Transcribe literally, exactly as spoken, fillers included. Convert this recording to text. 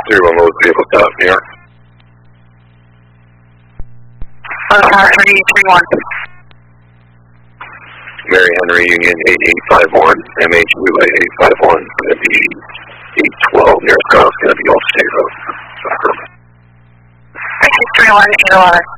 three one Lowe's vehicle stop, New York. Uh, Tower three three one. Mary Henry Union eight eight five one, M H U eight eight five one, going to be eight twelve, nearest call is going to be off State Road. three six three one, eight eleven.